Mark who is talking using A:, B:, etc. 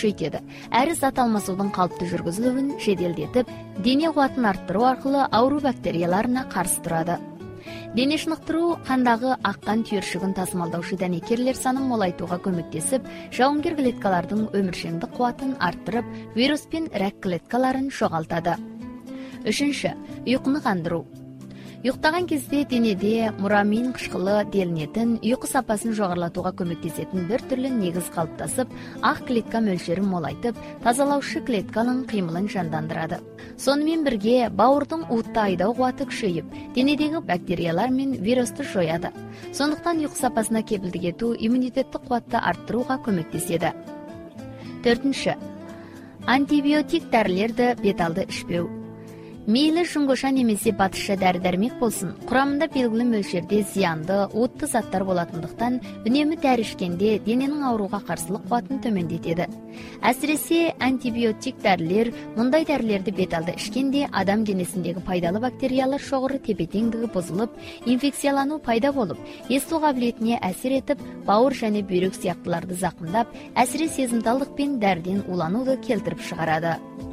A: күшейтеді, әрі зат алмасудың қалыпты жүргізілуін жеделдетіп, дене қуатын арттыру арқылы ауру бактерияларына қарсы тұрады. Дене шынықтыру қандағы аққан түйіршігін тасымалдаушы дәнекерлер санын молайтуға көмектесіп, жауынгер клеткалардың өміршеңдік қуатын арттырып, вирус пен рак клеткаларын жоғалтады. Үшінші, ұйқыны қандыру. Ұйықтаған кезде денеде мурамин қышқылы делінетін, ұйқы сапасын жоғарлатуға көмектесетін бір түрлі негіз қалыптасып, ақ клетка мөлшерін молайтып, тазалаушы клетканың қимылын жандандырады. Сонымен бірге бауырдың уытты айдау қуаты күшейіп, денедегі бактериялар мен вирусты жояды. Сондықтан ұйқы сапасына кепілдік ету иммунитетті қуатты арттыруға көмектеседі. Төртінші, антибиотик дәрілерді беталды ішпеу. Мейлі жүнгоша немесе батысша дәрі-дәрмек болсын, құрамында белгілі мөлшерде зиянды, уытты заттар болатындықтан, үнемі дәрі ішкенде дененің ауруға қарсылық қуатын төмендетеді. Әсіресе антибиотик дәрілер, мұндай дәрілерді беталды ішкенде адам денесіндегі пайдалы бактериялар шоғыры тепе-теңдігі бұзылып, инфекциялану пайда болып, есту қабілетіне әсер етіп, бауыр және бүйрек сияқтыларды зақымдап, әсіре сезімталдық пен дәріден улануды келтіріп шығарады.